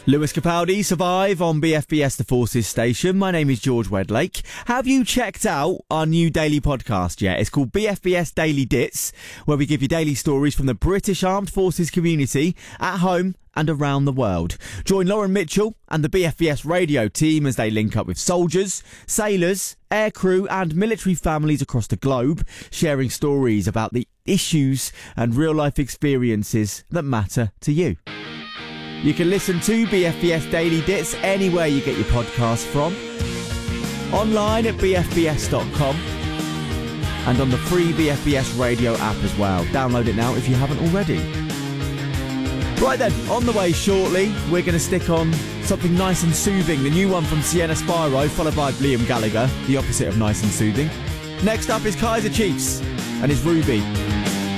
Lewis Capaldi, Survive on BFBS The Forces station. My name is George Wedlake. Have you checked out our new daily podcast yet? It's called BFBS Daily Dits, where we give you daily stories from the British Armed Forces community at home and around the world. Join Lauren Mitchell and the BFBS radio team as they link up with soldiers, sailors, aircrew and military families across the globe, sharing stories about the issues and real-life experiences that matter to you. You can listen to BFBS Daily Dits anywhere you get your podcasts from, online at bfbs.com and on the free BFBS radio app as well. Download it now if you haven't already. Right then, on the way shortly, we're going to stick on something nice and soothing, the new one from Sienna Spyro, followed by Liam Gallagher, the opposite of nice and soothing. Next up is Kaiser Chiefs and his Ruby.